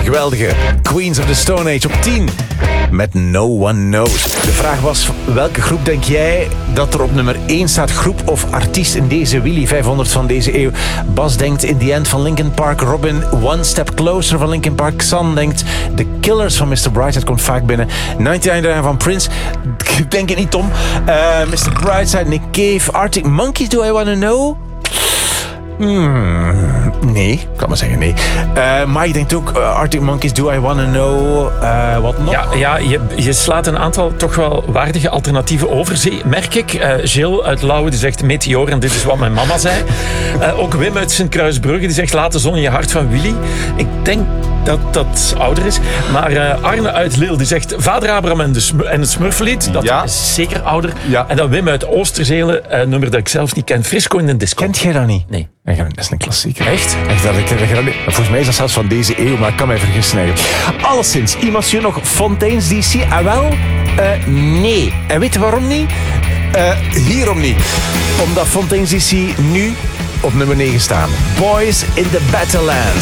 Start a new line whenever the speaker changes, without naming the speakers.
geweldige Queens of the Stone Age op 10 met No One Knows. De vraag was, welke groep denk jij dat er op nummer 1 staat? Groep of artiest in deze Willy 500 van deze eeuw? Bas denkt In the End van Linkin Park. Robin One Step Closer van Linkin Park. San denkt The Killers van Mr. Brightside, komt vaak binnen. 99 van Prince. Ik denk het niet, Tom. Mr. Brightside, Nick Cave. Arctic Monkeys, Do I Wanna Know? Nee, ik kan maar zeggen nee. Mike denkt ook Arctic Monkeys, Do I Wanna Know? Wat nog?
Ja, je slaat een aantal toch wel waardige alternatieven over, merk ik. Gilles uit Lauwe die zegt Meteor en dit is wat mijn mama zei. Ook Wim uit Sint-Kruisbrugge die zegt Laat de zon in je hart van Willy. Ik denk dat dat ouder is. Maar Arne uit Lille die zegt Vader Abraham en het Smurflied. Dat is zeker ouder. Ja. En dan Wim uit Oosterzelen, nummer dat ik zelf niet ken. Frisco in de disco.
Kent jij dat niet?
Nee.
Dat is een klassieker.
Echt?
Volgens mij is dat zelfs van deze eeuw, maar ik kan mij vergissen eigenlijk. Alleszins, iemand stuurt nog Fontaine's DC. Wel, nee. En weet je waarom niet? Hierom niet. Omdat Fontaine's DC nu op nummer 9 staan. Boys in the Battlelands.